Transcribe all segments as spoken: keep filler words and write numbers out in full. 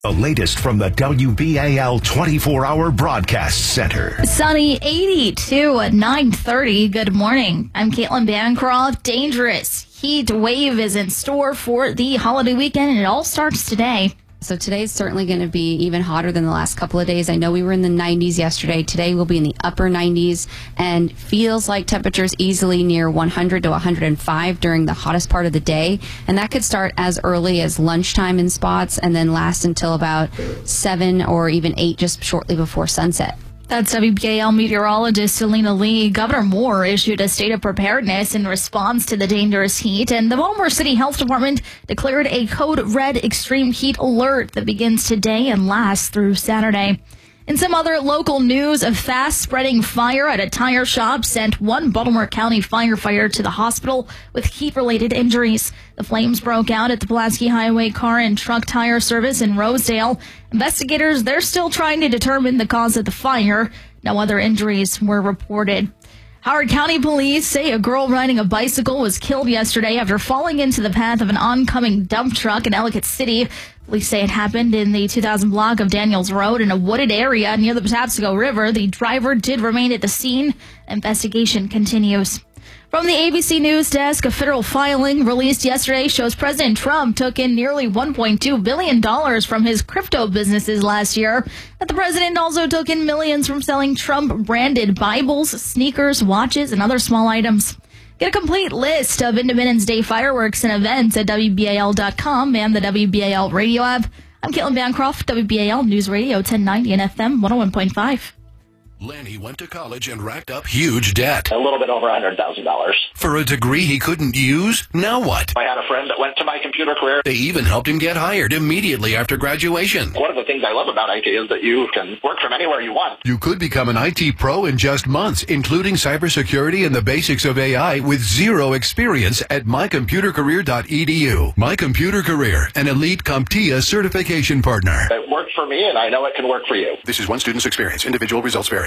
The latest from the W B A L twenty-four hour Broadcast Center. Sunny eighty-two at nine thirty. Good morning. I'm Caitlin Bancroft. Dangerous heat wave is in store for the holiday weekend, and it all starts today. So today's certainly going to be even hotter than the last couple of days. I know we were in the nineties yesterday. Today we'll be in the upper nineties and feels like temperatures easily near one hundred to one hundred five during the hottest part of the day. And that could start as early as lunchtime in spots and then last until about seven or even eight just shortly before sunset. That's W B A L meteorologist Selena Lee. Governor Moore issued a state of preparedness in response to the dangerous heat, and the Baltimore City Health Department declared a code red extreme heat alert that begins today and lasts through Saturday. In some other local news, a fast-spreading fire at a tire shop sent one Baltimore County firefighter to the hospital with heat-related injuries. The flames broke out at the Pulaski Highway Car and Truck Tire Service in Rosedale. Investigators, they're still trying to determine the cause of the fire. No other injuries were reported. Howard County police say a girl riding a bicycle was killed yesterday after falling into the path of an oncoming dump truck in Ellicott City. Police say it happened in the two thousand block of Daniels Road in a wooded area near the Patapsco River. The driver did remain at the scene. Investigation continues. From the A B C News desk, a federal filing released yesterday shows President Trump took in nearly one point two billion dollars from his crypto businesses last year. But the president also took in millions from selling Trump-branded Bibles, sneakers, watches, and other small items. Get a complete list of Independence Day fireworks and events at W B A L dot com and the W B A L radio app. I'm Caitlin Bancroft, W B A L News Radio ten ninety and F M one oh one point five. Lanny went to college and racked up huge debt. A little bit over one hundred thousand dollars. For a degree he couldn't use? Now what? I had a friend that went to my computer career. They even helped him get hired immediately after graduation. One of the things I love about I T is that you can work from anywhere you want. You could become an I T pro in just months, including cybersecurity and the basics of A I with zero experience at my computer career dot e d u. My Computer Career, an elite CompTIA certification partner. It worked for me, and I know it can work for you. This is one student's experience. Individual results vary.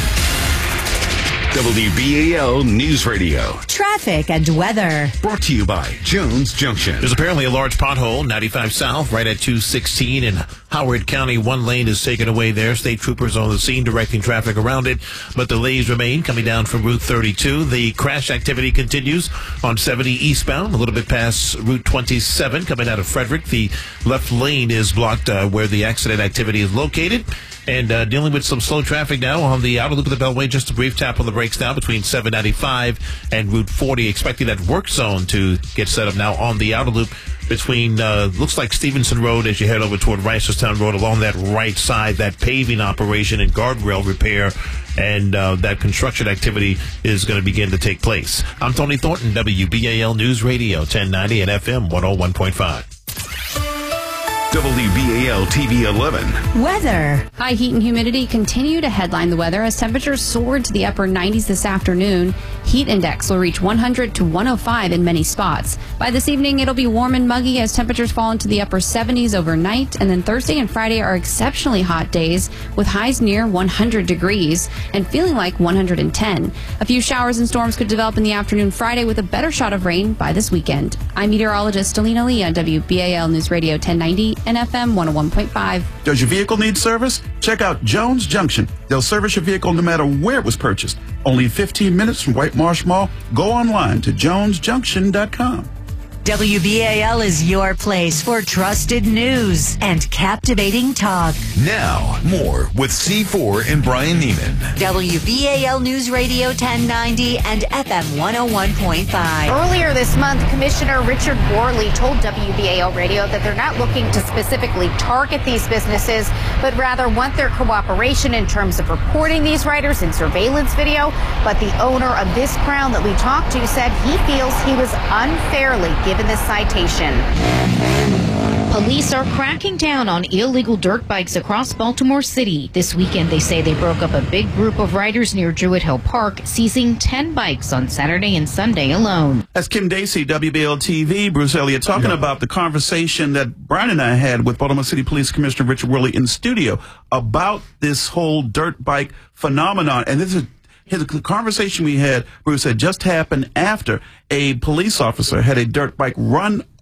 W B A L News Radio. Traffic and weather. Brought to you by Jones Junction. There's apparently a large pothole, ninety-five South, right at two sixteen in Howard County. One lane is taken away there. State troopers on the scene directing traffic around it, but delays remain coming down from Route thirty-two. The crash activity continues on seventy eastbound, a little bit past Route twenty-seven coming out of Frederick. The left lane is blocked uh, where the accident activity is located. And uh, dealing with some slow traffic now on the outer loop of the Beltway. Just a brief tap on the brakes now between seven ninety-five and Route forty. Expecting that work zone to get set up now on the outer loop between, uh, looks like Stevenson Road as you head over toward Reisterstown Road along that right side. That paving operation and guardrail repair and uh, that construction activity is going to begin to take place. I'm Tony Thornton, W B A L News Radio ten ninety and F M one oh one point five. W B A L T V eleven. Weather. High heat and humidity continue to headline the weather as temperatures soared to the upper nineties this afternoon. Heat index will reach one hundred to one oh five in many spots. By this evening, it'll be warm and muggy as temperatures fall into the upper seventies overnight. And then Thursday and Friday are exceptionally hot days with highs near one hundred degrees and feeling like one hundred ten. A few showers and storms could develop in the afternoon Friday with a better shot of rain by this weekend. I'm meteorologist Selena Lee on W B A L News Radio ten ninety and F M one oh one point five. Does your vehicle need service? Check out Jones Junction. They'll service your vehicle no matter where it was purchased. Only fifteen minutes from White Marsh Mall. Go online to jones junction dot com. W B A L is your place for trusted news and captivating talk. Now, more with C four and Brian Neiman. W B A L News Radio ten ninety and F M one oh one point five. Earlier this month, Commissioner Richard Worley told W B A L Radio that they're not looking to specifically target these businesses, but rather want their cooperation in terms of reporting these riders in surveillance video. But the owner of this Crown that we talked to said he feels he was unfairly given this citation. Police are cracking down on illegal dirt bikes across Baltimore City. This weekend, they say they broke up a big group of riders near Druid Hill Park, seizing ten bikes on Saturday and Sunday alone. That's Kim Dacey, W B A L T V. Bruce Elliott talking yeah. about the conversation that Brian and I had with Baltimore City Police Commissioner Richard Worley in the studio about this whole dirt bike phenomenon. And this is his conversation we had, Bruce, had just happened after a police officer had a dirt bike run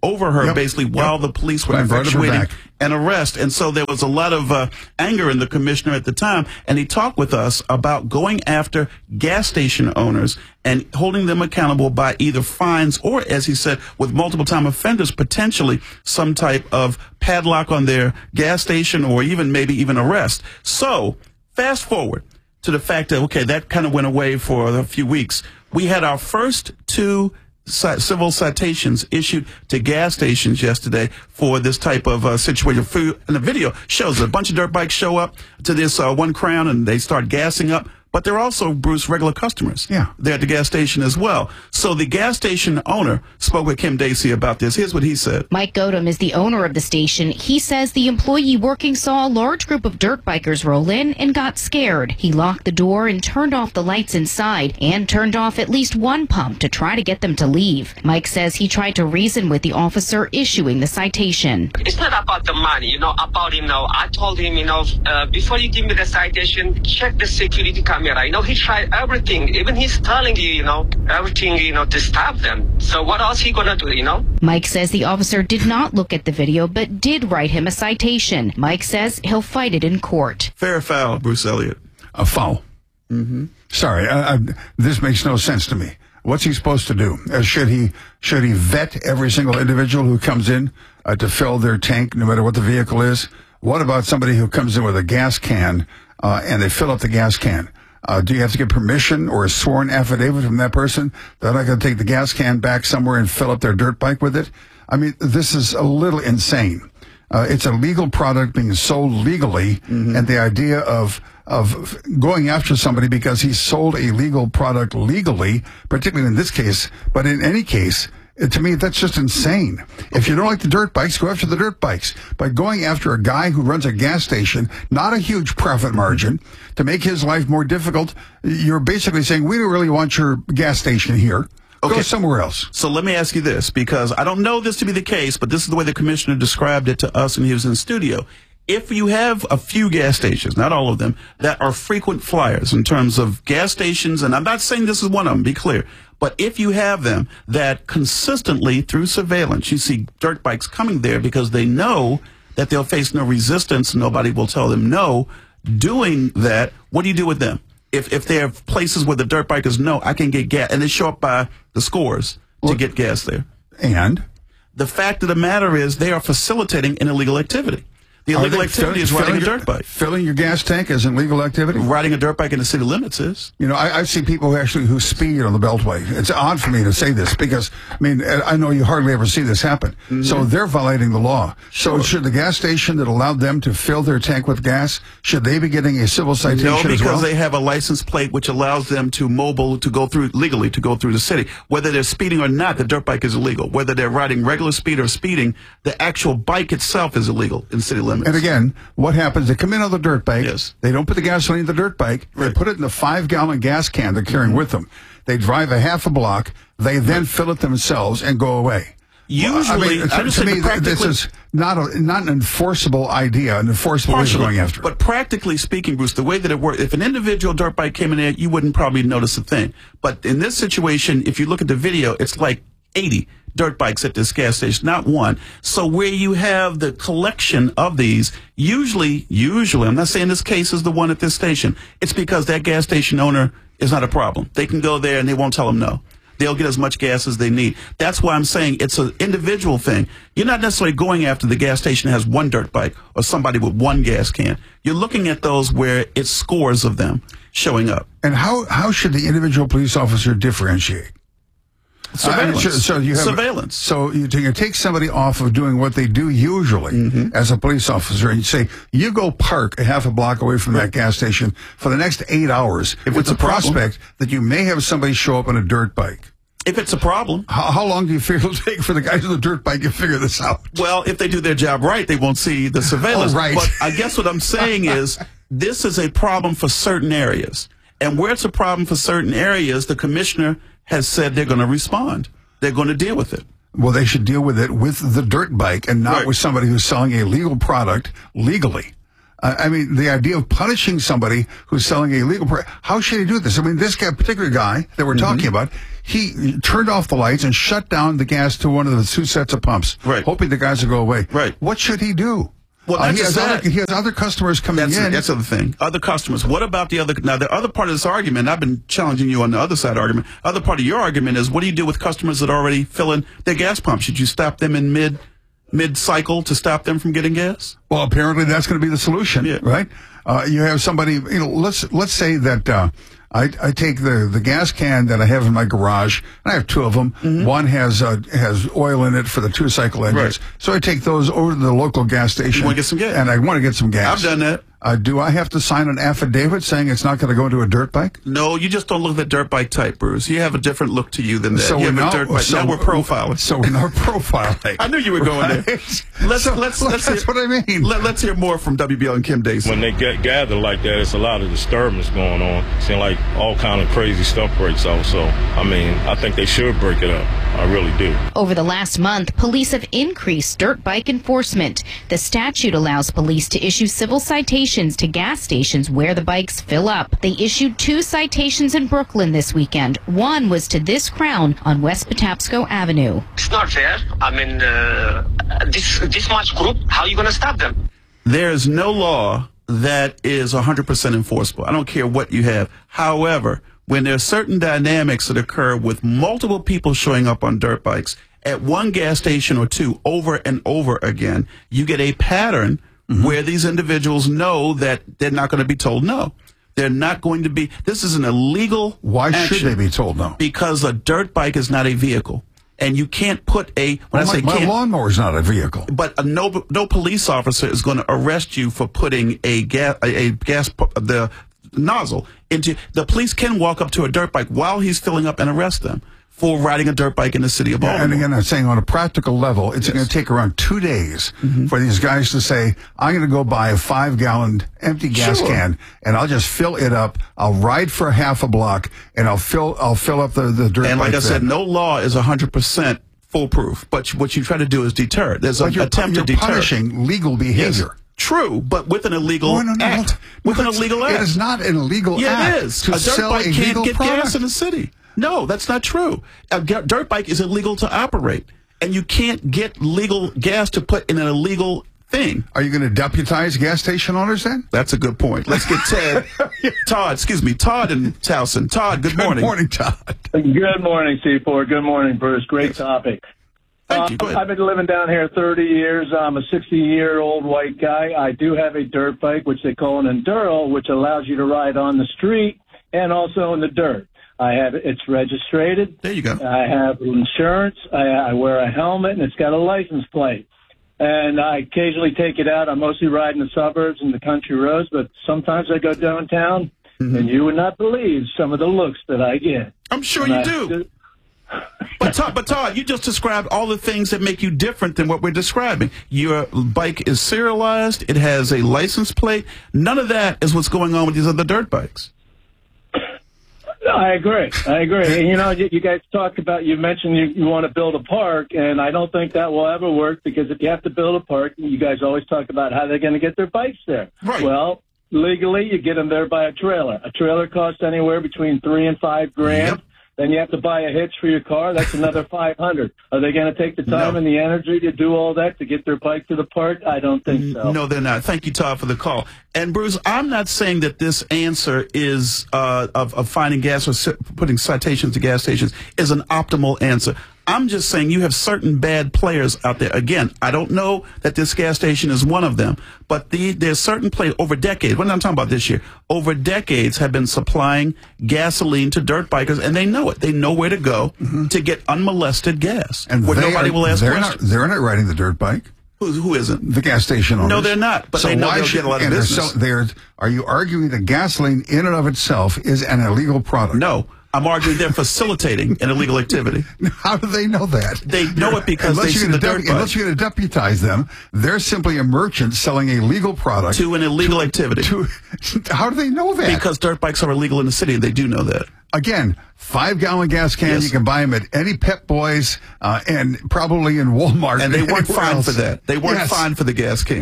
over her, Yep. basically, while Yep. the police were I brought her effectuating back. an arrest. And so there was a lot of uh, anger in the commissioner at the time, and he talked with us about going after gas station owners and holding them accountable by either fines or, as he said, with multiple time offenders, potentially some type of padlock on their gas station or even maybe even arrest. So fast forward to the fact that, okay, that kind of went away for a few weeks. We had our first two ci- civil citations issued to gas stations yesterday for this type of uh, situation. And the video shows a bunch of dirt bikes show up to this uh, one crown and they start gassing up. But they're also, Bruce, regular customers. Yeah. They're at the gas station as well. So the gas station owner spoke with Kim Dacey about this. Here's what he said. Mike Godum is the owner of the station. He says the employee working saw a large group of dirt bikers roll in and got scared. He locked the door and turned off the lights inside and turned off at least one pump to try to get them to leave. Mike says he tried to reason with the officer issuing the citation. It's not about the money, you know, about, you know, I told him, you know, uh, before you give me the citation, check the security camera. You know, he tried everything. Even he's telling you, you know, everything, you know, to stop them. So what else he gonna do, you know? Mike says the officer did not look at the video, but did write him a citation. Mike says he'll fight it in court. Fair or foul, Bruce Elliott? A foul. Mm-hmm. Sorry, I, I, this makes no sense to me. What's he supposed to do? Uh, should he should he vet every single individual who comes in uh, to fill their tank, no matter what the vehicle is? What about somebody who comes in with a gas can uh, and they fill up the gas can? Uh, do you have to get permission or a sworn affidavit from that person? They're not going to take the gas can back somewhere and fill up their dirt bike with it? I mean, this is a little insane. Uh, it's a legal product being sold legally, mm-hmm. and the idea of of going after somebody because he sold a legal product legally, particularly in this case, but in any case, to me, that's just insane. If you don't like the dirt bikes, go after the dirt bikes. But going after a guy who runs a gas station, not a huge profit margin, to make his life more difficult, you're basically saying, we don't really want your gas station here. Okay. Go somewhere else. So let me ask you this, because I don't know this to be the case, but this is the way the commissioner described it to us when he was in the studio. If you have a few gas stations, not all of them, that are frequent flyers in terms of gas stations, and I'm not saying this is one of them, be clear, but if you have them that consistently through surveillance, you see dirt bikes coming there because they know that they'll face no resistance, nobody will tell them no, doing that, what do you do with them? If if there are places where the dirt bikers know I can get gas, and they show up by the scores to get gas there. And? The fact of the matter is they are facilitating an illegal activity. The illegal activity is riding a dirt bike. Filling your gas tank is an illegal activity? Riding a dirt bike in the city limits is. You know, I, I see people who actually who speed on the Beltway. It's odd for me to say this because, I mean, I know you hardly ever see this happen. Mm-hmm. So they're violating the law. Sure. So should the gas station that allowed them to fill their tank with gas, should they be getting a civil citation as well? No, because they have a license plate which allows them to mobile, to go through, legally, to go through the city. Whether they're speeding or not, the dirt bike is illegal. Whether they're riding regular speed or speeding, the actual bike itself is illegal in city limits. And again, what happens? They come in on the dirt bike. Yes. They don't put the gasoline in the dirt bike. Right. They put it in the five-gallon gas can they're carrying Mm-hmm. with them. They drive a half a block. They then right. fill it themselves and go away. Usually, well, I mean, to, to me, this is not a, not an enforceable idea, an enforceable way of going after it. But practically speaking, Bruce, the way that it works, if an individual dirt bike came in there, you wouldn't probably notice a thing. But in this situation, if you look at the video, it's like eighty dirt bikes at this gas station, not one. So where you have the collection of these, usually, usually, I'm not saying this case is the one at this station, it's because that gas station owner is not a problem. They can go there and they won't tell them no. They'll get as much gas as they need. That's why I'm saying it's an individual thing. You're not necessarily going after the gas station that has one dirt bike or somebody with one gas can. You're looking at those where it's scores of them showing up. And how, how should the individual police officer differentiate? Surveillance. Uh, so, so you have, Surveillance. So you, you take somebody off of doing what they do usually mm-hmm. as a police officer, and you say, you go park a half a block away from that gas station for the next eight hours if with it's the a problem. prospect that you may have somebody show up on a dirt bike. If it's a problem. How, how long do you figure it'll take for the guys on the dirt bike to figure this out? Well, if they do their job right, they won't see the surveillance. Oh, right. But I guess what I'm saying is this is a problem for certain areas. And where it's a problem for certain areas, the commissioner has said they're going to respond. They're going to deal with it. Well, they should deal with it with the dirt bike and not right. with somebody who's selling a legal product legally. Uh, I mean, the idea of punishing somebody who's selling a legal product, how should he do this? I mean, this guy, particular guy that we're mm-hmm. talking about, he turned off the lights and shut down the gas to one of the two sets of pumps, right. hoping the guys would go away. Right. What should he do? Well, uh, that's he, has that. other, he has other customers coming that's in. A, that's the other thing. Other customers. What about the other? Now, the other part of this argument, I've been challenging you on the other side argument. Other part of your argument is, what do you do with customers that are already filling their gas pumps? Should you stop them in mid mid cycle to stop them from getting gas? Well, apparently that's going to be the solution, yeah. right? Uh, you have somebody. You know, let's let's say that. Uh, I, I take the, the gas can that I have in my garage, and I have two of them. Mm-hmm. One has uh, has oil in it for the two cycle engines. Right. So I take those over to the local gas station. You want to get some gas? And I want to get some gas. I've done that. Uh, do I have to sign an affidavit saying it's not going to go into a dirt bike? No, you just don't look at the dirt bike type, Bruce. You have a different look to you than that. So you have now, a dirt bike. so, now we're profiling. So we're not profiling. I knew you were going there. Let's, so, let's, let's that's hear, what I mean. Let, let's hear more from W B L and Kim Dace. When they get gathered like that, it's a lot of disturbance going on. Seems like all kind of crazy stuff breaks out. So, I mean, I think they should break it up. I really do. Over the last month, police have increased dirt bike enforcement. The statute allows police to issue civil citations to gas stations where the bikes fill up. They issued two citations in Brooklyn this weekend. One was to this Crown on West Patapsco Avenue. It's not fair. I mean, uh, this this much group, how are you going to stop them? There is no law that is one hundred percent enforceable. I don't care what you have. However, when there are certain dynamics that occur with multiple people showing up on dirt bikes at one gas station or two over and over again, you get a pattern mm-hmm. where these individuals know that they're not going to be told no. They're not going to be, this is an illegal Why action. should they be told no? Because a dirt bike is not a vehicle. And you can't put a, when well, I say my, can't. My lawnmower is not a vehicle. But a no, no police officer is going to arrest you for putting a gas, a, a gas, the nozzle into, the police can walk up to a dirt bike while he's filling up and arrest them for riding a dirt bike in the city of Baltimore. Yeah, and again, I'm saying on a practical level, it's yes. going to take around two days mm-hmm. for these guys to say, I'm going to go buy a five-gallon empty gas sure. can, and I'll just fill it up. I'll ride for half a block, and I'll fill I'll fill up the, the dirt and bike. And like I there. said, no law is one hundred percent foolproof, but what you try to do is deter it. There's an attempt you're to deter. punishing legal behavior. Yes. True, but with an illegal no, no, no, act. With no, an illegal act. It is not an illegal yeah, act. Yeah, it is. To a dirt sell bike a can't get product. gas in the city. No, that's not true. A dirt bike is illegal to operate, and you can't get legal gas to put in an illegal thing. Are you going to deputize gas station owners then? That's a good point. Let's get Ted. Todd, excuse me, Todd in Towson. Todd, good, good morning. Good morning, Todd. Good morning, C four. Good morning, Bruce. Great yes. topic. Thank you. Go uh, I've been living down here thirty years. I'm a sixty-year-old white guy. I do have a dirt bike, which they call an Enduro, which allows you to ride on the street and also in the dirt. I have it's registered. There you go. I have insurance. I, I wear a helmet, and it's got a license plate. And I occasionally take it out. I mostly ride in the suburbs and the country roads, but sometimes I go downtown, mm-hmm. and you would not believe some of the looks that I get. I'm sure and you I, do. But Todd, but Todd, you just described all the things that make you different than what we're describing. Your bike is serialized. It has a license plate. None of that is what's going on with these other dirt bikes. I agree. I agree. And, you know, you, you guys talked about, you mentioned you, you want to build a park, and I don't think that will ever work because if you have to build a park, you guys always talk about how they're going to get their bikes there. Right. Well, legally, you get them there by a trailer. A trailer costs anywhere between three and five grand. Yep. Then you have to buy a hitch for your car. That's another five hundred. Are they going to take the time no. and the energy to do all that to get their bike to the park? I don't think so. No, they're not. Thank you, Todd, for the call. And Bruce, I'm not saying that this answer is uh, of, of finding gas or putting citations to gas stations is an optimal answer. I'm just saying you have certain bad players out there. Again, I don't know that this gas station is one of them, but the, there's certain players over decades, what I'm talking about this year, over decades have been supplying gasoline to dirt bikers, and they know it. They know where to go mm-hmm. to get unmolested gas, and where nobody are, will ask they're questions. Not, they're not riding the dirt bike. Who, who isn't? The gas station owners. No, they're not, but so they know why they'll should, get a lot of business. So they're, are you arguing that gasoline in and of itself is an illegal product? No. I'm arguing they're facilitating an illegal activity. How do they know that? They know it because they see the dirt bike. Unless you're going to deputize them, they're simply a merchant selling a legal product. To an illegal to, activity. To, how do they know that? Because dirt bikes are illegal in the city, and they do know that. Again, five-gallon gas can, yes. you can buy them at any Pep Boys uh, and probably in Walmart. And they weren't fined for that. They weren't yes. fined for the gas can.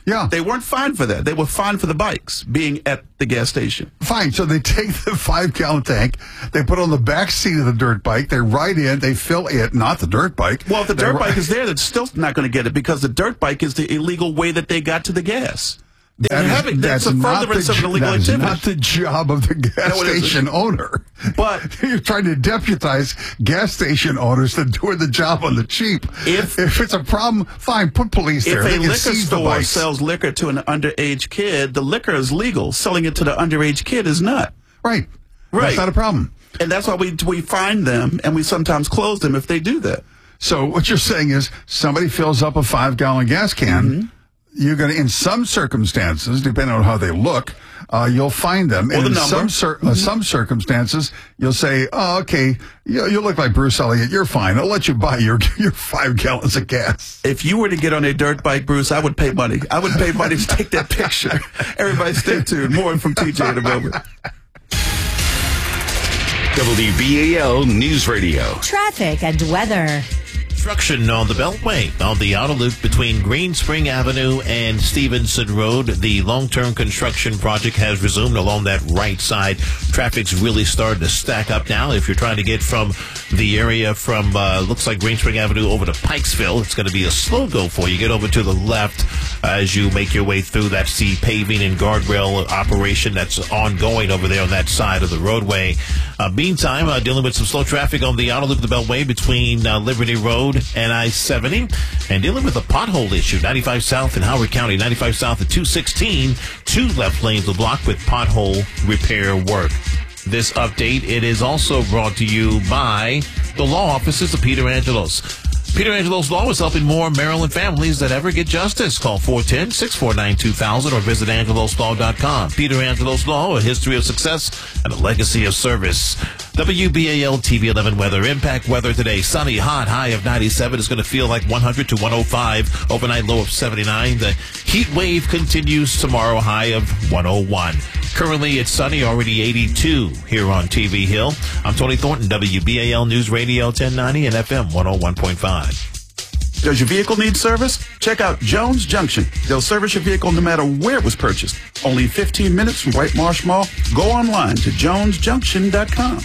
Yeah. They weren't fined for that. They were fined for the bikes being at the gas station. Fine. So they take the five-gallon tank, they put on the back seat of the dirt bike, they ride in, they fill it, not the dirt bike. Well, if the dirt They- bike is there, they're still not going to get it because the dirt bike is the illegal way that they got to the gas. They're That is- having, that's, a not furtherance the of an jo- illegal that is activity. not the job of the gas No, it isn't. station owner. But you're trying to deputize gas station owners to do the job on the cheap. If if it's a problem, fine, put police there. If They a can liquor seize the store bikes. sells liquor to an underage kid, the liquor is legal. Selling it to the underage kid is not. Right. Right. That's not a problem. And that's why we we find them and we sometimes close them if they do that. So what you're saying is somebody fills up a five-gallon gas can. Mm-hmm. You're going to, in some circumstances, depending on how they look, uh, you'll find them. Or and the in number. some cir- uh, some circumstances, you'll say, "Oh, okay, you, you look like Bruce Elliott. You're fine. I'll let you buy your your five gallons of gas." If you were to get on a dirt bike, Bruce, I would pay money. I would pay money to take that picture. Everybody stay tuned. More from T J in a moment. W B A L News Radio. Traffic and weather. Construction on the Beltway on the outer loop between Green Spring Avenue and Stevenson Road. The long-term construction project has resumed along that right side. Traffic's really starting to stack up now. If you're trying to get from the area from, uh, looks like Green Spring Avenue over to Pikesville, it's going to be a slow go for you. Get over to the left as you make your way through. That's the paving and guardrail operation that's ongoing over there on that side of the roadway. Uh, meantime, uh, dealing with some slow traffic on the outer loop of the Beltway between uh, Liberty Road and I seventy, and dealing with a pothole issue. ninety-five South in Howard County, ninety-five South at two sixteen. Two left lanes are blocked with pothole repair work. This update, it is also brought to you by the law offices of Peter Angelos. Peter Angelos Law is helping more Maryland families than ever get justice. Call four one zero, six four nine, two thousand or visit angelos law dot com. Peter Angelos Law, a history of success and a legacy of service. W B A L T V eleven weather. Impact weather today. Sunny, hot, high of ninety-seven. It's going to feel like one hundred to one oh five. Overnight low of seventy-nine. The heat wave continues tomorrow, high of one oh one. Currently, it's sunny, already eighty-two here on T V Hill. I'm Tony Thornton, W B A L News Radio ten ninety and F M one oh one point five. Does your vehicle need service? Check out Jones Junction. They'll service your vehicle no matter where it was purchased. Only fifteen minutes from White Marsh Mall. Go online to jones junction dot com.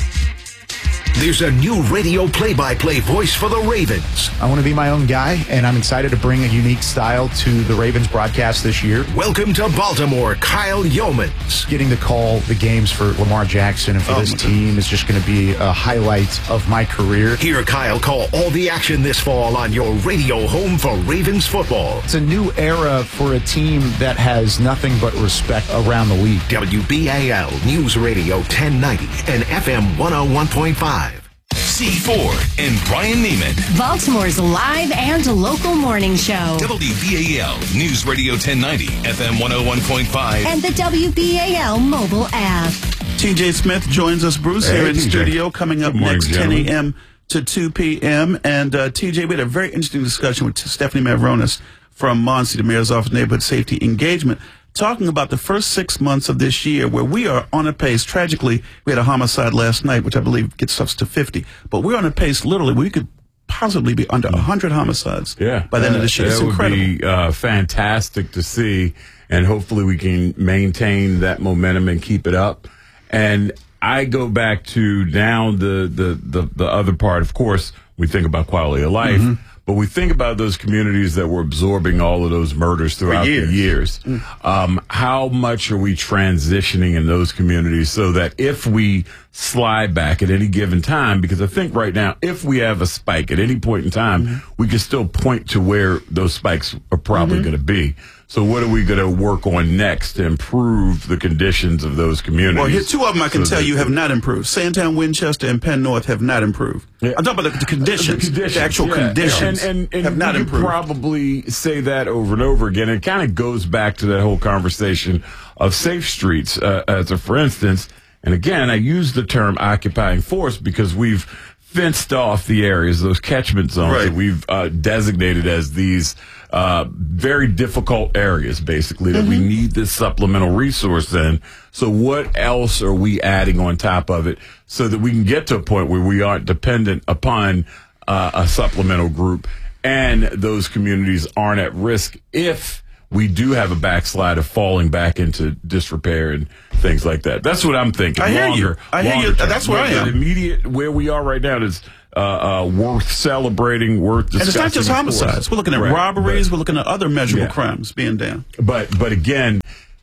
There's a new radio play-by-play voice for the Ravens. I want to be my own guy, and I'm excited to bring a unique style to the Ravens broadcast this year. Welcome to Baltimore, Kyle Yeomans. Getting to call the games for Lamar Jackson and for Oh, this my team is just going to be a highlight of my career. Hear Kyle call all the action this fall on your radio home for Ravens football. It's a new era for a team that has nothing but respect around the league. W B A L News Radio ten ninety and F M one oh one point five. C four and Brian Neiman. Baltimore's live and local morning show. W B A L News Radio ten ninety, F M one oh one point five. And the W B A L mobile app. T J Smith joins us, Bruce, Hey, here in T J. studio, coming up Good morning, next ten gentlemen. a.m. to two p.m. And uh, T J, we had a very interesting discussion with Stephanie Mavronis from Monsi, the Mayor's Office of Neighborhood Safety Engagement, talking about the first six months of this year where we are on a pace. Tragically, we had a homicide last night, which I believe gets us to fifty. But we're on a pace, literally, we could possibly be under one hundred homicides Yeah, by the end of this year. That It's would incredible. be uh, fantastic to see, and hopefully we can maintain that momentum and keep it up. And I go back to now the the the, the other part. Of course, we think about quality of life. Mm-hmm. But we think about those communities that were absorbing all of those murders throughout years. the years. Mm. Um, how much are we transitioning in those communities so that if we slide back at any given time, because I think right now, if we have a spike at any point in time, Mm-hmm. we can still point to where those spikes are probably Mm-hmm. going to be. So what are we going to work on next to improve the conditions of those communities? Well, here, two of them I can so tell that- you have not improved. Sandtown, Winchester, and Penn North have not improved. Yeah. I'm talking about the, the conditions, The conditions, the actual yeah. conditions and, and, and have not we improved. could probably say that over and over again. It kind of goes back to that whole conversation of safe streets, uh, as a for instance. And again, I use the term occupying force because we've fenced off the areas, those catchment zones Right. that we've uh, designated as these uh, very difficult areas, basically, that we need this supplemental resource in. So what else are we adding on top of it so that we can get to a point where we aren't dependent upon uh, a supplemental group and those communities aren't at risk if we do have a backslide of falling back into disrepair and things like that. That's what I'm thinking. I hear longer, you. I hear you. term. That's where I am. The immediate where we are right now is uh, uh, worth celebrating, worth discussing. And it's not just homicides. We're looking at right. robberies. But, we're looking at other measurable yeah. crimes being down. But but again,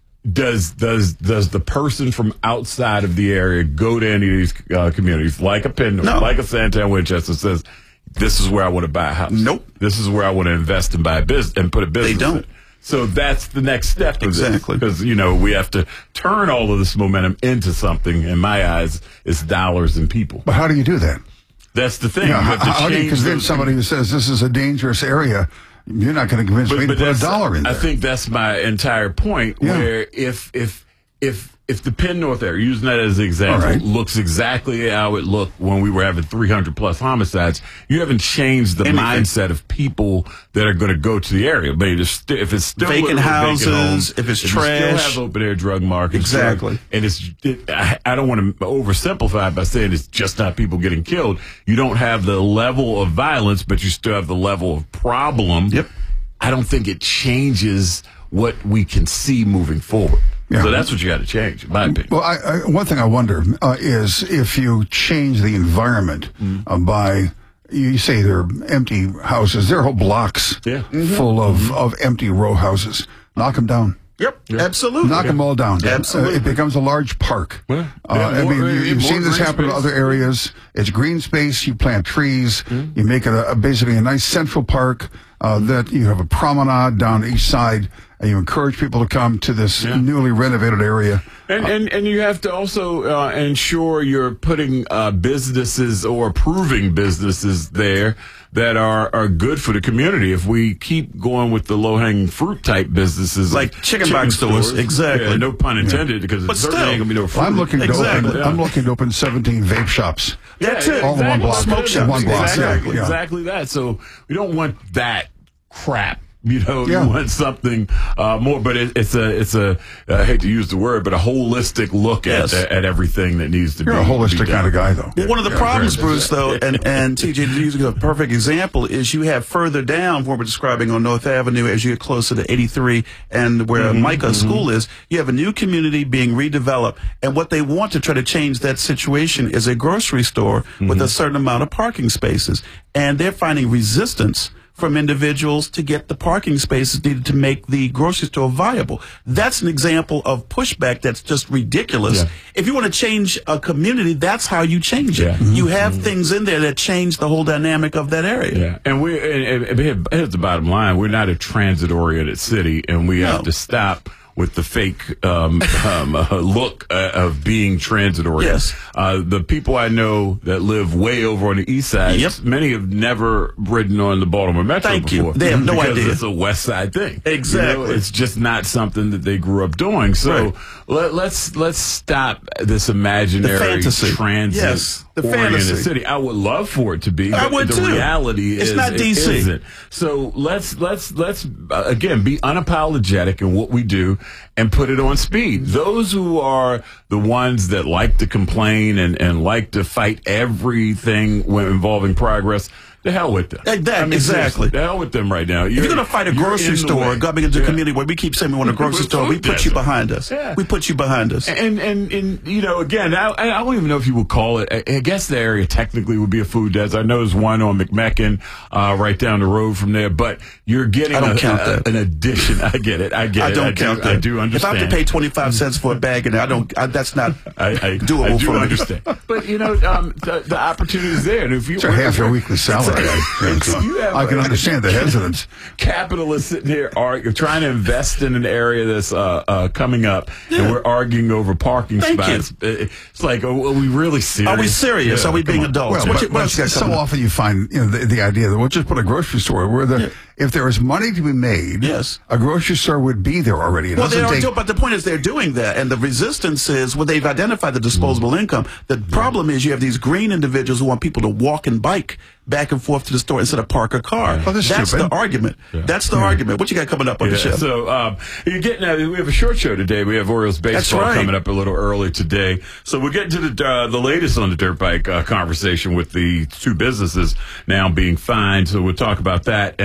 does does does the person from outside of the area go to any of these uh, communities, like a Penn, no. like a Santan Winchester, says, "This is where I want to buy a house. Nope. This is where I want to invest and buy a business and put a business." They don't. In. So that's the next step of exactly. this. Because, you know, we have to turn all of this momentum into something. In my eyes, it's dollars and people. But how do you do that? That's the thing. Yeah, you have to how do you change convince those somebody who says this is a dangerous area? You're not going to convince but, me but to put a dollar in there. I think that's my entire point, Yeah. where if if if if the Penn North area, using that as an example, right. looks exactly how it looked when we were having three hundred plus homicides, you haven't changed the Anything. mindset of people that are going to go to the area. But if it's, st- if it's still vacant houses, vacant homes, if it's if trash, you still have open air drug markets, exactly. drug, and it's it, I, I don't want to oversimplify it by saying it's just not people getting killed. You don't have the level of violence, but you still have the level of problem. Yep. I don't think it changes what we can see moving forward. Yeah. So that's what you got to change, in my opinion. Well, I, I, one thing I wonder uh, is if you change the environment Mm-hmm. uh, by, you say they're empty houses, there are whole blocks Yeah. full of, of empty row houses. Knock them down. Yep, absolutely. Knock them all down. Absolutely. Uh, it becomes a large park. Yeah. Uh, Yeah, I more- mean, you, yeah, you've more seen this green happen in space. other areas. It's green space. You plant trees. Mm-hmm. You make it a, a basically a nice central park uh, that you have a promenade down each side, and you encourage people to come to this Yeah. newly renovated area. And, and and you have to also uh, ensure you're putting uh, businesses or approving businesses there that are, are good for the community. If we keep going with the low-hanging fruit type businesses, Like chicken box stores, exactly. yeah, no pun intended, because But it certainly still. ain't gonna be no fruit. I'm looking to Exactly. open. I'm looking to open seventeen vape shops. That's Yeah, it. All in one block. Smoke shops. One block. Exactly, Yeah. exactly that. So we don't want that crap. You know, Yeah. you want something uh, more, but it, it's a, it's a. I hate to use the word, but a holistic look Yes. at at everything that needs to You're be. a holistic be done. kind of guy, though. Well, one of the Yeah, problems, very- Bruce, though, and, and T J, using a perfect example, is you have further down what we're describing on North Avenue as you get closer to eighty-three and where Mm-hmm, Micah mm-hmm. School is, you have a new community being redeveloped. And what they want to try to change that situation is a grocery store Mm-hmm. with a certain amount of parking spaces. And they're finding resistance from individuals to get the parking spaces needed to make the grocery store viable. That's an example of pushback that's just ridiculous. Yeah. If you want to change a community, that's how you change it. Yeah. You have things in there that change the whole dynamic of that area. Yeah, and we and, and here- here's the bottom line: we're not a transit-oriented city, and we have No. to stop with the fake um, um, uh, look uh, of being transit-oriented. Yes. Uh, the people I know that live way over on the east side, Yep. many have never ridden on the Baltimore Metro Thank you. before. They have no because idea. It's a west side thing. Exactly. You know, it's just not something that they grew up doing. So Right. let, let's let's stop this imaginary The fantasy. transit. Yes, the oriented fantasy. city. I would love for it to be. I but would the too. reality It's is not it D C. isn't. So let's let's let's uh, again be unapologetic in what we do and put it on speed. Those who are the ones that like to complain and, and like to fight everything when involving progress, the hell with them. Like that, I mean, exactly. seriously, the hell with them right now. If you're going to fight a you're grocery in the store, way. coming into a Yeah. community where we keep saying we want a grocery Food store, we put you desert. behind us. Yeah. We put you behind us. And, and, and, you know, again, I, I don't even know if you would call it, I, I guess the area technically would be a food desert. I know there's one on McMecken, uh, right down the road from there, but you're getting I don't a, count a- that. an addition. I get it. I get I it. don't I count do, that. I do understand. If I have to pay twenty-five cents for a bag, and I don't, I, that's not I, I, doable I do for me. understand. But, you know, um, the, the opportunity is there. And if you, It's a half your weekly salary. If you have I can a- understand the hesitance. Capitalists sitting here are trying to invest in an area that's uh, uh, coming up, Yeah. and we're arguing over parking Thank you. spots. It- It's like, are, are we really serious? Are we serious? Yeah, Are we come being on. adults? Well, What but, you- what else but you got so coming up? often you find you know the, the idea that we'll just put a grocery store where the if there is money to be made, Yes. a grocery store would be there already. It Well, they doesn't don't take- do, but the point is they're doing that, and the resistance is well, they've identified the disposable income. The problem is you have these green individuals who want people to walk and bike back and forth to the store instead of park a car. Well, that's That's stupid. the argument. That's the argument. What you got coming up on Yeah, the show? so um, you're getting. Uh, we have a short show today. We have Orioles baseball right. coming up a little early today. So we're getting to the uh, the latest on the dirt bike uh, conversation with the two businesses now being fined. So we'll talk about that and the birth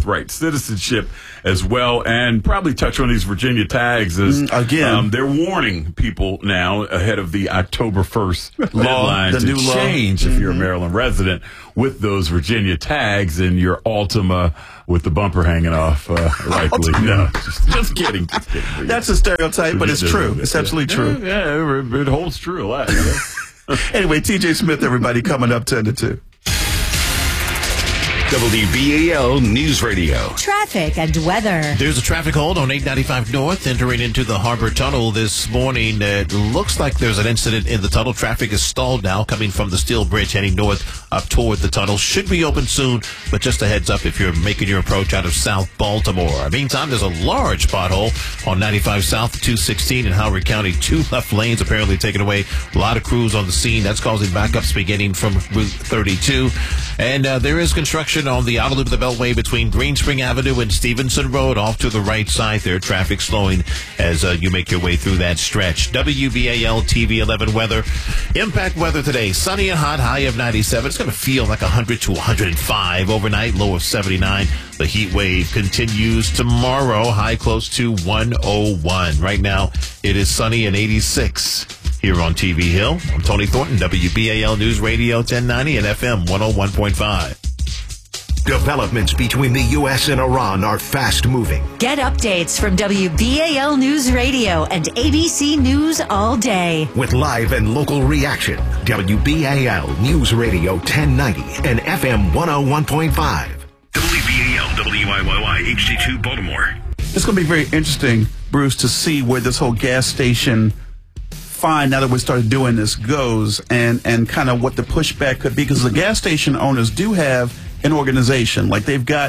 birthright citizenship as well, and probably touch on these Virginia tags as Mm, again. um, they're warning people now ahead of the October first deadline the to new law. change if you're a Maryland resident with those Virginia tags and your Altima with the bumper hanging off. Uh, likely, no, just, just kidding. Just kidding. That's a stereotype, but it's true. It's absolutely true. Yeah, yeah, it holds true a lot. Yeah. Anyway, T J Smith, everybody, coming up ten to two. W B A L News Radio. Traffic and weather. There's a traffic hold on eight ninety-five North entering into the Harbor Tunnel this morning. It looks like there's an incident in the tunnel. Traffic is stalled now coming from the Steel Bridge heading north up toward the tunnel. Should be open soon, but just a heads up if you're making your approach out of South Baltimore. Meantime, there's a large pothole on ninety-five South two sixteen in Howard County. Two left lanes apparently taken away. A lot of crews on the scene. That's causing backups beginning from Route thirty-two. And uh, there is construction on the outer loop of the Beltway between Greenspring Avenue and Stevenson Road. Off to the right side there, traffic slowing as uh, you make your way through that stretch. W B A L T V eleven weather. Impact weather today. Sunny and hot, high of ninety-seven. It's going to feel like one hundred to one hundred five overnight, low of seventy-nine. The heat wave continues tomorrow, high close to one oh one. Right now, it is sunny and eighty-six. Here on T V Hill, I'm Tony Thornton, W B A L News Radio ten ninety and F M one oh one point five. Developments between the U S and Iran are fast moving. Get updates from W B A L News Radio and A B C News all day. With live and local reaction, W B A L News Radio ten ninety and F M one oh one point five. W B A L W I Y Y H D two Baltimore. It's going to be very interesting, Bruce, to see where this whole gas station fine, now that we started doing this, goes, and, and kind of what the pushback could be, because the gas station owners do have an organization, like they've got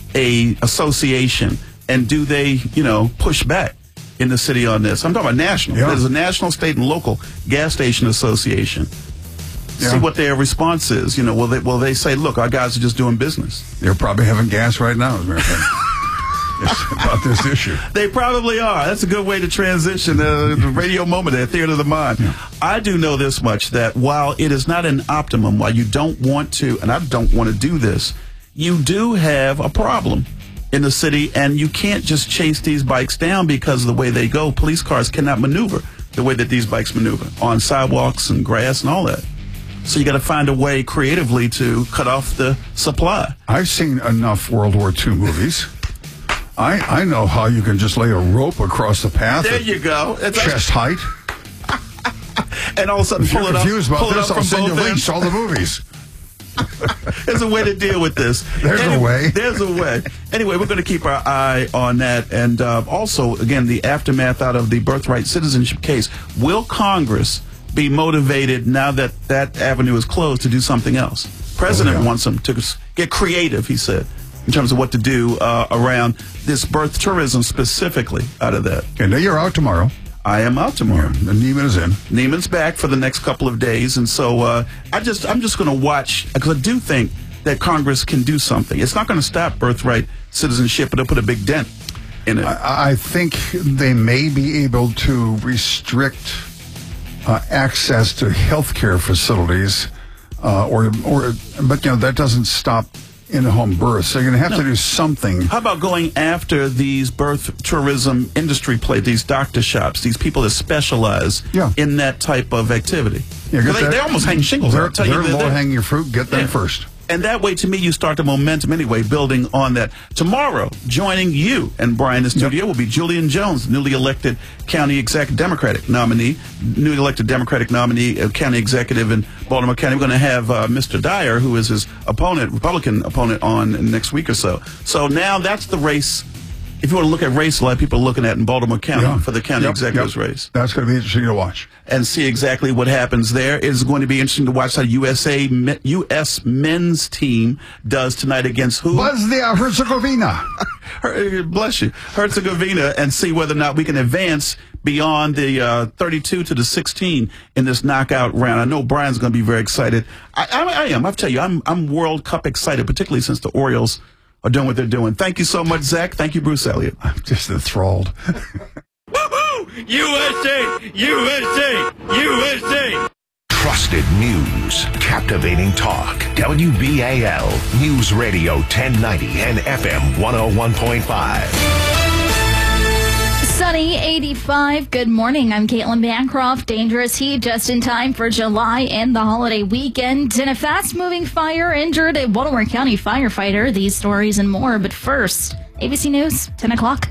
a association, and do they, you know, push back in the city on this? I'm talking about national. Yeah. There's a national, state, and local gas station association. Yeah. See what their response is. You know, will they will they say, look, our guys are just doing business? They're probably having gas right now, as a matter of fact. It's about this issue. They probably are. That's a good way to transition uh, the radio moment at Theater of the Mind. Yeah. I do know this much, that while it is not an optimum, while you don't want to, and I don't want to do this, you do have a problem in the city, and you can't just chase these bikes down because of the way they go. Police cars cannot maneuver the way that these bikes maneuver on sidewalks and grass and all that. So you got to find a way creatively to cut off the supply. I've seen enough World War Two movies. I, I know how you can just lay a rope across the path. There you go. It's chest height. And all of a sudden if pull you're it up. confused about pull this, it up I'll from send you both links ends. to all the movies. There's a way to deal with this. There's anyway, a way. There's a way. Anyway, we're going to keep our eye on that. And uh, also, again, the aftermath out of the birthright citizenship case. Will Congress be motivated now that that avenue is closed to do something else? President oh, yeah. wants them to get creative, he said, in terms of what to do uh, around this birth tourism specifically out of that. Okay, now you're out tomorrow. I am out tomorrow. Yeah, and Neiman is in. Neiman's back for the next couple of days, and so uh, I just I'm just going to watch, because I do think that Congress can do something. It's not going to stop birthright citizenship, but it'll put a big dent in it. I, I think they may be able to restrict uh, access to healthcare facilities, uh, or or but you know that doesn't stop in-home births. So you're going to have no. to do something. How about going after these birth tourism industry play, these doctor shops, these people that specialize yeah. in that type of activity? Yeah, they, they almost hang shingles. They're, I'll tell they're you, they're low-hanging fruit. Get them yeah. first. And that way, to me, you start the momentum anyway, building on that. Tomorrow, joining you and Brian in the studio yep. will be Julian Jones, newly elected county exec Democratic nominee, newly elected Democratic nominee, uh, county executive in Baltimore County. We're going to have uh, Mister Dyer, who is his opponent, Republican opponent, on next week or so. So now that's the race. If you want to look at race, a lot of people are looking at in Baltimore County yeah. for the county yep, executive's yep. race. That's going to be interesting to watch. And see exactly what happens there. It is going to be interesting to watch how U S A, U S men's team does tonight against who? Bosnia Herzegovina. Bless you. Herzegovina, and see whether or not we can advance beyond the uh, thirty-two to the sixteen in this knockout round. I know Brian's going to be very excited. I, I, I am. I'll tell you, I'm, I'm World Cup excited, particularly since the Orioles are doing what they're doing. Thank you so much, Zach. Thank you, Bruce Elliott. I'm just enthralled. Woohoo! U S A! U S A! U S A! Trusted Trusted news. Captivating talk. W B A L News Radio ten ninety and F M one oh one point five. Sunny, eighty-five. Good morning. I'm Caitlin Bancroft. Dangerous heat just in time for July and the holiday weekend. And a fast-moving fire injured a Baltimore County firefighter. These stories and more. But first, A B C News, ten o'clock.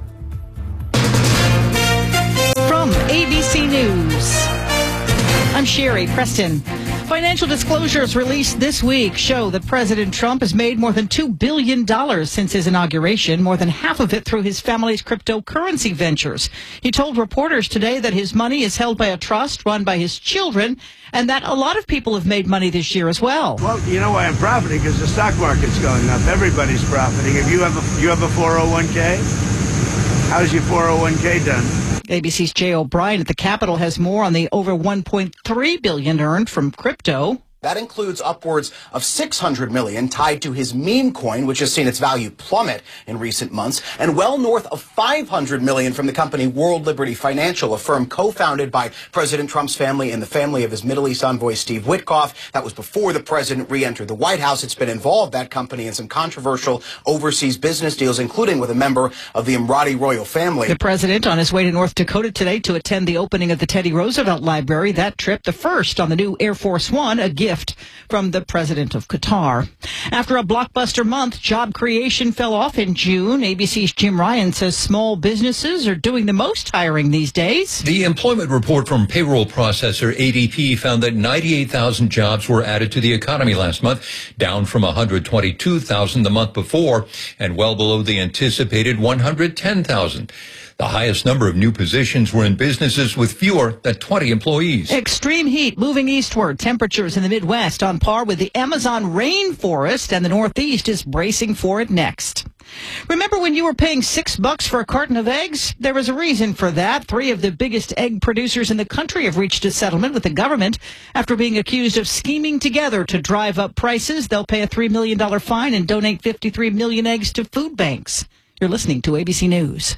From A B C News, I'm Sherry Preston. Financial disclosures released this week show that President Trump has made more than two billion dollars since his inauguration, more than half of it through his family's cryptocurrency ventures. He told reporters today that his money is held by a trust run by his children, and that a lot of people have made money this year as well. Well, you know why I'm profiting? Because the stock market's going up. Everybody's profiting. If you have a, you have a four oh one k, how's your four oh one k done? A B C's Jay O'Brien at the Capitol has more on the over one point three billion dollars earned from crypto. That includes upwards of six hundred million dollars tied to his meme coin, which has seen its value plummet in recent months, and well north of five hundred million dollars from the company World Liberty Financial, a firm co-founded by President Trump's family and the family of his Middle East envoy, Steve Witkoff. That was before the president re-entered the White House. It's been involved, that company, in some controversial overseas business deals, including with a member of the Emirati royal family. The president on his way to North Dakota today to attend the opening of the Teddy Roosevelt Library. That trip, the first on the new Air Force One, a gift from the president of Qatar. After a blockbuster month, job creation fell off in June. A B C's Jim Ryan says small businesses are doing the most hiring these days. The employment report from payroll processor A D P found that ninety-eight thousand jobs were added to the economy last month, down from one hundred twenty-two thousand the month before, and well below the anticipated one hundred ten thousand. The highest number of new positions were in businesses with fewer than twenty employees. Extreme heat moving eastward. Temperatures in the Midwest on par with the Amazon rainforest, and the Northeast is bracing for it next. Remember when you were paying six bucks for a carton of eggs? There was a reason for that. Three of the biggest egg producers in the country have reached a settlement with the government after being accused of scheming together to drive up prices. They'll pay a three million dollars fine and donate fifty-three million eggs to food banks. You're listening to A B C News.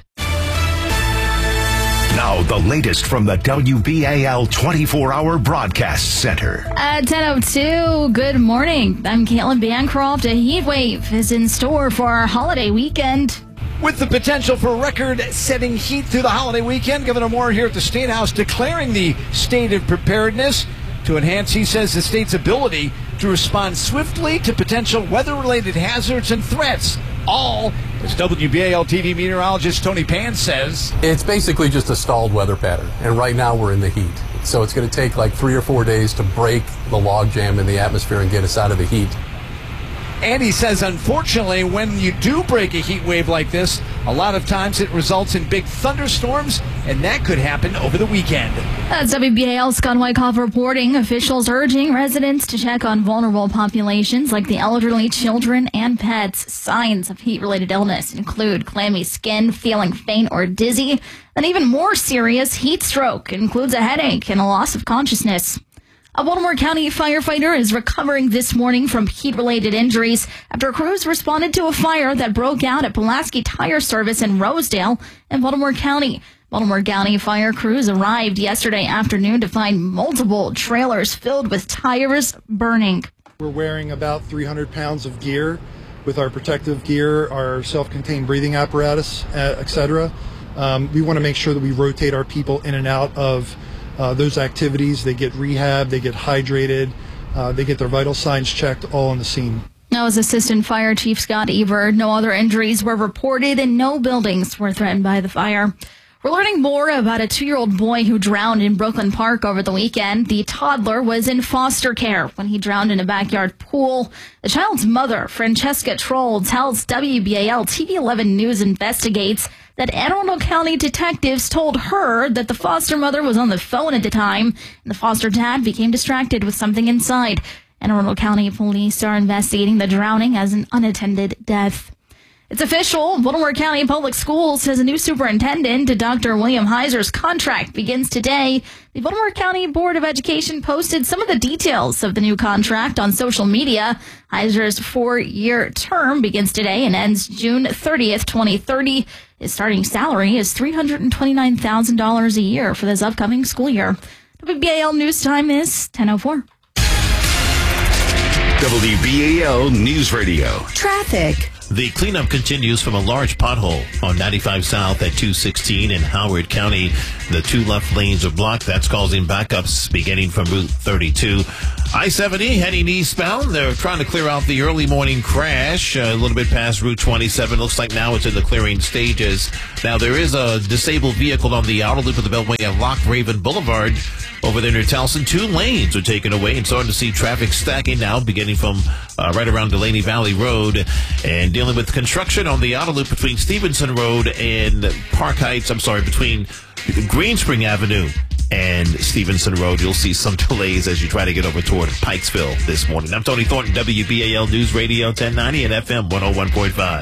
Now, the latest from the W B A L twenty-four hour Broadcast Center. At ten oh two, good morning. I'm Caitlin Bancroft. A heat wave is in store for our holiday weekend. With the potential for record-setting heat through the holiday weekend, Governor Moore here at the State House declaring the state of preparedness to enhance, he says, the state's ability to respond swiftly to potential weather-related hazards and threats. All, as W B A L T V meteorologist Tony Pan says, it's basically just a stalled weather pattern, and right now we're in the heat. So it's going to take like three or four days to break the logjam in the atmosphere and get us out of the heat. And he says, unfortunately, when you do break a heat wave like this, a lot of times it results in big thunderstorms, and that could happen over the weekend. That's W B A L's Scott Wyckoff reporting. Officials urging residents to check on vulnerable populations like the elderly, children, and pets. Signs of heat-related illness include clammy skin, feeling faint or dizzy, and even more serious, heat stroke includes a headache and a loss of consciousness. A Baltimore County firefighter is recovering this morning from heat-related injuries after crews responded to a fire that broke out at Pulaski Tire Service in Rosedale in Baltimore County. Baltimore County fire crews arrived yesterday afternoon to find multiple trailers filled with tires burning. We're wearing about three hundred pounds of gear with our protective gear, our self-contained breathing apparatus, et cetera. Um, we want to make sure that we rotate our people in and out of Uh, those activities. They get rehab, they get hydrated, uh, they get their vital signs checked, all on the scene. Now, as Assistant Fire Chief Scott Eber, no other injuries were reported and no buildings were threatened by the fire. We're learning more about a two-year-old boy who drowned in Brooklyn Park over the weekend. The toddler was in foster care when he drowned in a backyard pool. The child's mother, Francesca Troll, tells W B A L T V eleven News investigates that Anne Arundel County detectives told her that the foster mother was on the phone at the time, and the foster dad became distracted with something inside. Anne Arundel County police are investigating the drowning as an unattended death. It's official. Baltimore County Public Schools has a new superintendent. Doctor William Heiser's contract begins today. The Baltimore County Board of Education posted some of the details of the new contract on social media. Heiser's four-year term begins today and ends June thirtieth, twenty thirty. His starting salary is three hundred twenty-nine thousand dollars a year for this upcoming school year. W B A L News Time is ten oh four. W B A L News Radio. Traffic. The cleanup continues from a large pothole on ninety-five South at two sixteen in Howard County. The two left lanes are blocked. That's causing backups beginning from Route thirty-two. I seventy heading eastbound. They're trying to clear out the early morning crash uh, a little bit past Route twenty-seven. Looks like now it's in the clearing stages. Now, there is a disabled vehicle on the outer loop of the Beltway at Lock Raven Boulevard. Over there near Towson, two lanes are taken away and starting to see traffic stacking now, beginning from uh, right around Delaney Valley Road and dealing with construction on the outer loop between Stevenson Road and Park Heights. I'm sorry, between Greenspring Avenue and Stevenson Road. You'll see some delays as you try to get over toward Pikesville this morning. I'm Tony Thornton, W B A L News Radio ten ninety and F M one oh one point five.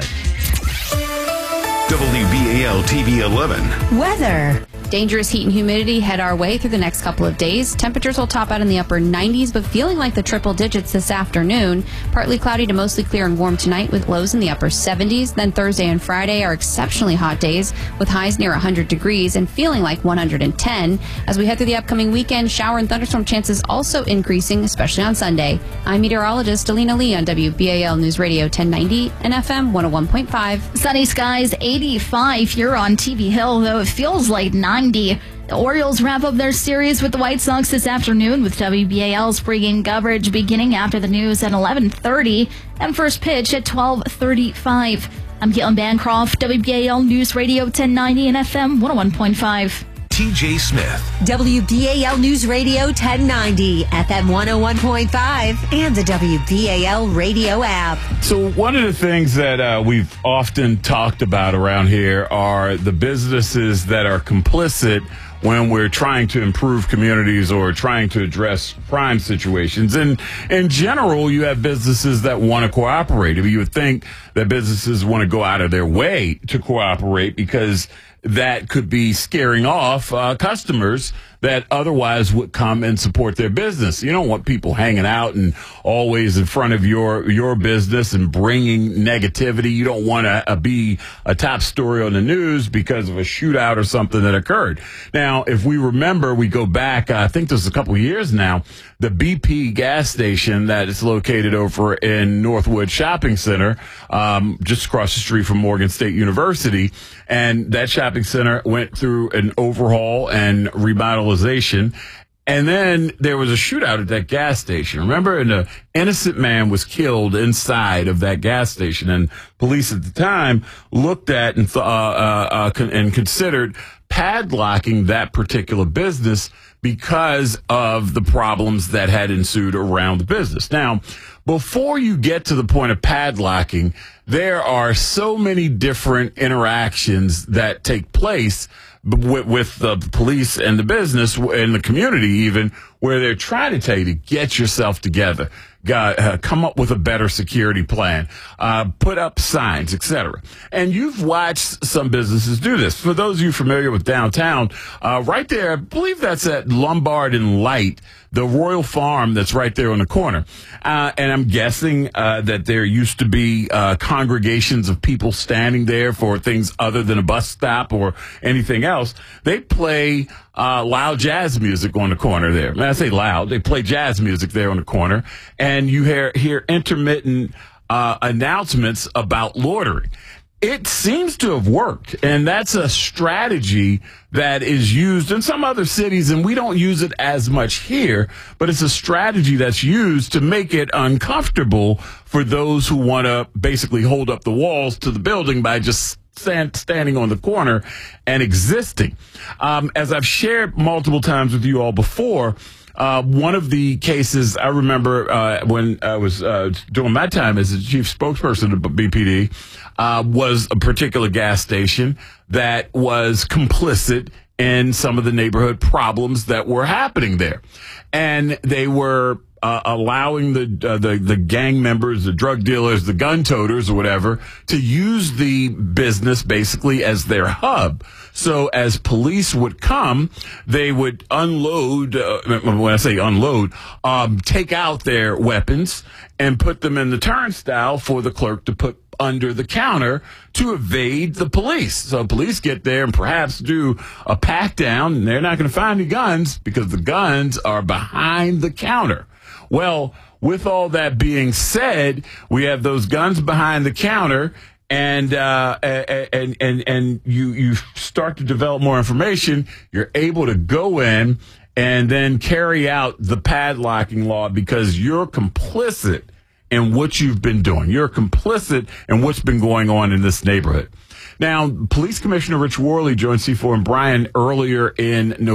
W B A L T V eleven. Weather. Dangerous heat and humidity head our way through the next couple of days. Temperatures will top out in the upper nineties, but feeling like the triple digits this afternoon. Partly cloudy to mostly clear and warm tonight with lows in the upper seventies. Then Thursday and Friday are exceptionally hot days with highs near one hundred degrees and feeling like one hundred ten. As we head through the upcoming weekend, shower and thunderstorm chances also increasing, especially on Sunday. I'm meteorologist Alina Lee on W B A L News Radio ten ninety and F M one oh one point five. Sunny skies, eighty-five here on T V Hill, though it feels like ninety. The Orioles wrap up their series with the White Sox this afternoon with W B A L's pregame coverage beginning after the news at eleven thirty and first pitch at twelve thirty-five. I'm Caitlin Bancroft, W B A L News Radio ten ninety and F M one oh one point five. T J Smith. W B A L News Radio ten ninety, F M one oh one point five, and the W B A L radio app. So one of the things that uh, we've often talked about around here are the businesses that are complicit when we're trying to improve communities or trying to address crime situations. And in general, you have businesses that want to cooperate. I mean, you would think that businesses want to go out of their way to cooperate because that could be scaring off uh, customers that otherwise would come and support their business. You don't want people hanging out and always in front of your your business and bringing negativity. You don't want to uh, be a top story on the news because of a shootout or something that occurred. Now, if we remember, we go back, uh, I think this is a couple of years now, the B P gas station that is located over in Northwood Shopping Center, um, just across the street from Morgan State University. And that shopping center went through an overhaul and revitalization. And then there was a shootout at that gas station. Remember, and an innocent man was killed inside of that gas station. And police at the time looked at and, th- uh, uh, uh, con- and considered padlocking that particular business because of the problems that had ensued around the business. Now, before you get to the point of padlocking, there are so many different interactions that take place with, with the police and the business and the community even, where they're trying to tell you to get yourself together. Got, uh, come up with a better security plan, uh, put up signs, et cetera. And you've watched some businesses do this. For those of you familiar with downtown, uh, right there, I believe that's at Lombard and Light, the Royal Farm that's right there on the corner. Uh, and I'm guessing uh, that there used to be uh, congregations of people standing there for things other than a bus stop or anything else. They play uh, loud jazz music on the corner there. When I say loud, they play jazz music there on the corner. And you hear, hear intermittent uh, announcements about loitering. It seems to have worked, and that's a strategy that is used in some other cities, and we don't use it as much here, but it's a strategy that's used to make it uncomfortable for those who want to basically hold up the walls to the building by just stand, standing on the corner and existing. Um, as I've shared multiple times with you all before, Uh, one of the cases I remember uh, when I was uh, doing my time as the chief spokesperson of B P D uh, was a particular gas station that was complicit in some of the neighborhood problems that were happening there. And they were uh, allowing the, uh, the the gang members, the drug dealers, the gun toters or whatever to use the business basically as their hub. So as police would come, they would unload, uh, when I say unload, um, take out their weapons and put them in the turnstile for the clerk to put under the counter to evade the police. So police get there and perhaps do a pat down, and they're not going to find any guns because the guns are behind the counter. Well, with all that being said, we have those guns behind the counter, and uh, and and and you you start to develop more information. You're able to go in and then carry out the padlocking law because you're complicit in what you've been doing. You're complicit in what's been going on in this neighborhood. Now, Police Commissioner Rich Worley joined C four and Brian earlier in November.